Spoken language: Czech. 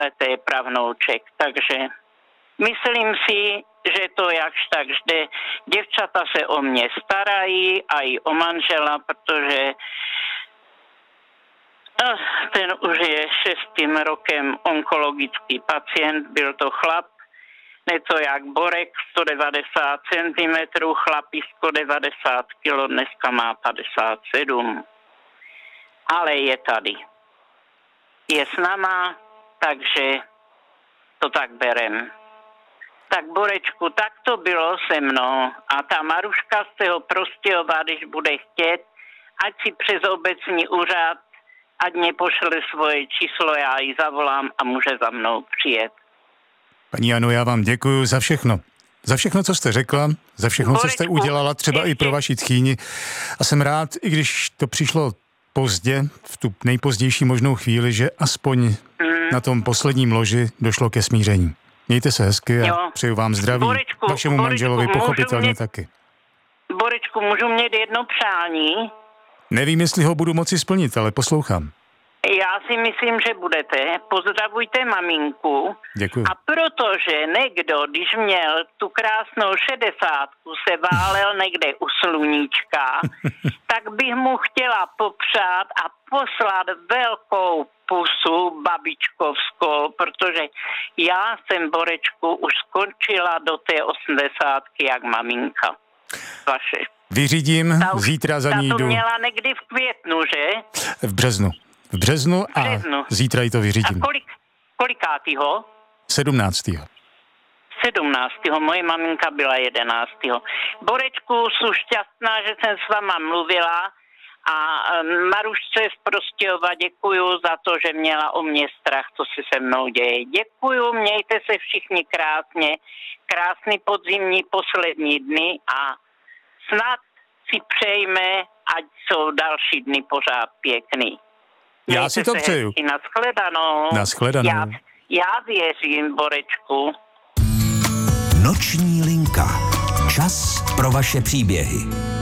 to je pravnouček. Takže myslím si, že to jakž tak jde. Děvčata se o mě starají a i o manžela, protože ten už je 6. rokem onkologický pacient, byl to chlap, něco jak Borek, 190 cm, chlapisko 90 kg, dneska má 57. Ale je tady. Je s náma, takže to tak berem. Tak Borečku, tak to bylo se mnou. A ta Maruška z toho Prostějova, když bude chtět, ať si přes obecní úřad, ať mě pošle svoje číslo, já ji zavolám a může za mnou přijet. Paní Jano, já vám děkuju za všechno. Za všechno, co jste řekla, za všechno, Borečku, co jste udělala, třeba i pro vaši tchýni. A jsem rád, i když to přišlo pozdě, v tu nejpozdější možnou chvíli, že aspoň na tom posledním loži došlo ke smíření. Mějte se hezky a přeju vám zdraví. Vašemu manželovi pochopitelně taky. Borečku, můžu mít jedno přání? Nevím, jestli ho budu moci splnit, ale poslouchám. Já si myslím, že budete. Pozdravujte maminku. Děkuji. A protože někdo, když měl tu krásnou 60, se válel někde u sluníčka, tak bych mu chtěla popřát a poslat velkou pusu babičkovskou, protože já jsem, Borečku, už skončila do té 80 jak maminka. Vaše. Vyřídím, zítra za ní jdu. Ta to měla někdy v květnu, že? V březnu a zítra jí to vyřídím. A kolikátýho? 17. 17. Moje maminka byla 11. Borečku, jsem šťastná, že jsem s váma mluvila a Marušce z Prostějova děkuju za to, že měla o mě strach, co se se mnou děje. Děkuju, mějte se všichni krásně, krásný podzimní poslední dny a snad si přejme, ať jsou další dny pořád pěkný. Já si to přeju. Nashledanou. Já věřím, Borečku. Noční linka. Čas pro vaše příběhy.